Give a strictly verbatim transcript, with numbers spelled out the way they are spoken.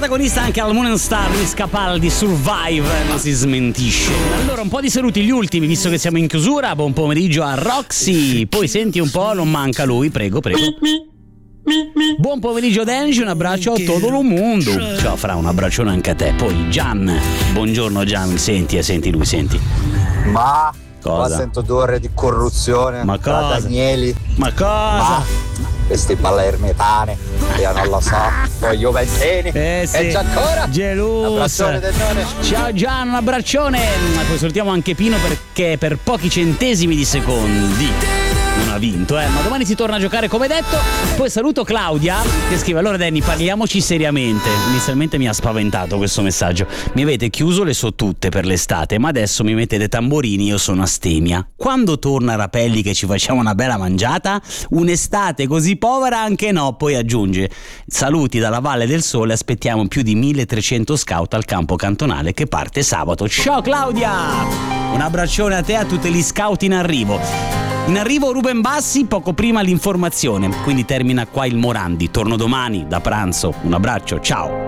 protagonista anche al Moon and Star, Luis Capaldi, Survive, non si smentisce. Allora un po' di saluti, gli ultimi, visto che siamo in chiusura. Buon pomeriggio a Roxy, poi senti un po', non manca lui, prego, prego. Buon pomeriggio Denji, un abbraccio a tutto il mondo. Ciao Fra, un abbraccione anche a te. Poi Gian, buongiorno Gian, senti, eh, senti lui, senti. Ma cosa? Ma sento odore di corruzione. Ma cosa? Danieli. Ma cosa? Ma questi palermitani, io non lo so. Poi Juventini. Eh sì. E c'è ancora. Gelus. Abbraccione del nome. Ciao Gian, un abbraccione. Poi salutiamo anche Pino perché per pochi centesimi di secondi non ha vinto, eh, ma domani si torna a giocare come detto. Poi saluto Claudia che scrive: allora Danny, parliamoci seriamente. Inizialmente mi ha spaventato questo messaggio. Mi avete chiuso le so tutte per l'estate, ma adesso mi mettete tamborini, io sono astemia. Quando torna Rapelli che ci facciamo una bella mangiata? Un'estate così povera anche no. Poi aggiunge: saluti dalla Valle del Sole, aspettiamo più di milletrecento scout al campo cantonale che parte sabato. Ciao Claudia, un abbraccione a te e a tutti gli scout in arrivo. In arrivo Ruben Bassi, poco prima l'informazione, quindi termina qua il Morandi. Torno domani da pranzo, un abbraccio, ciao.